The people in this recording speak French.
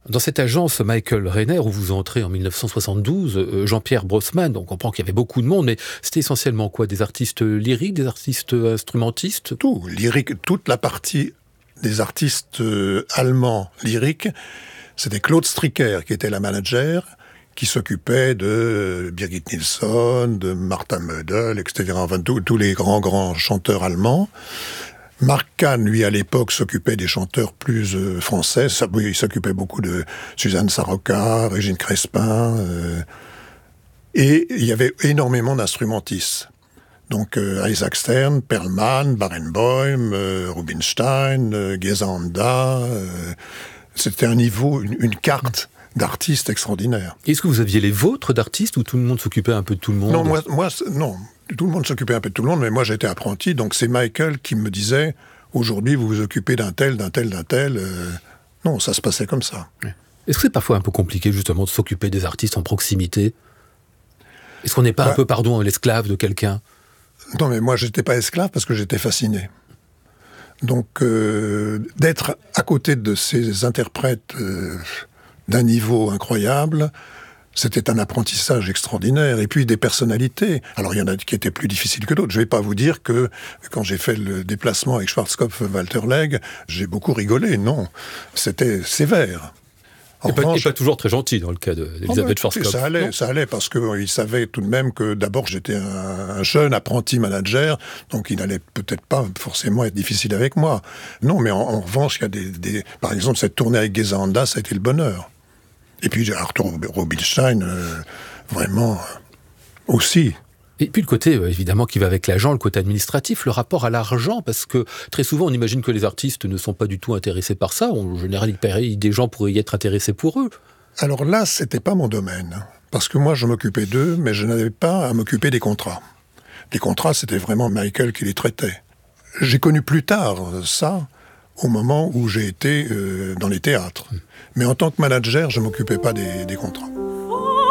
Dans cette agence Michael Rainer, où vous entrez en 1972, Jean-Pierre Brossman, on comprend qu'il y avait beaucoup de monde, mais c'était essentiellement quoi? Des artistes lyriques, des artistes instrumentistes? Tout, lyrique, toute la partie des artistes allemands lyriques, c'était Claude Stricker qui était la manager, qui s'occupait de Birgit Nilsson, de Martha Mödel, etc. Enfin, tous les grands chanteurs allemands. Marc Kahn, lui, à l'époque, s'occupait des chanteurs plus français. Il s'occupait beaucoup de Suzanne Sarocca, Régine Crespin. Et il y avait énormément d'instrumentistes. Donc Isaac Stern, Perlman, Barenboim, Rubinstein, Gesanda. C'était un niveau, une carte d'artistes extraordinaires. Est-ce que vous aviez les vôtres d'artistes ou tout le monde s'occupait un peu de tout le monde? Non, non. Tout le monde s'occupait un peu de tout le monde, mais moi j'étais apprenti, donc c'est Michael qui me disait « Aujourd'hui, vous vous occupez d'un tel. » Non, ça se passait comme ça. Est-ce que c'est parfois un peu compliqué justement de s'occuper des artistes en proximité? Est-ce qu'on n'est pas un peu, l'esclave de quelqu'un? Non, mais moi j'étais pas esclave parce que j'étais fasciné. Donc d'être à côté de ces interprètes d'un niveau incroyable, c'était un apprentissage extraordinaire. Et puis des personnalités. Alors il y en a qui étaient plus difficiles que d'autres. Je ne vais pas vous dire que quand j'ai fait le déplacement avec Schwarzkopf Walter Legg, j'ai beaucoup rigolé. Non, c'était sévère. Et pas toujours très gentil dans le cas d'Elisabeth Schwarzkopf. Ça allait parce qu'il savait tout de même que d'abord j'étais un jeune apprenti manager, donc il n'allait peut-être pas forcément être difficile avec moi. Non, mais en revanche, il y a par exemple cette tournée avec Gesanda, ça a été le bonheur. Et puis Arthur Rubinstein, vraiment aussi. Et puis le côté, évidemment, qui va avec l'agent, le côté administratif, le rapport à l'argent, parce que très souvent, on imagine que les artistes ne sont pas du tout intéressés par ça. En général, des gens pourraient y être intéressés pour eux. Alors là, c'était pas mon domaine. Parce que moi, je m'occupais d'eux, mais je n'avais pas à m'occuper des contrats. Les contrats, c'était vraiment Michael qui les traitait. J'ai connu plus tard ça, au moment où j'ai été dans les théâtres. Mais en tant que manager, je ne m'occupais pas des contrats.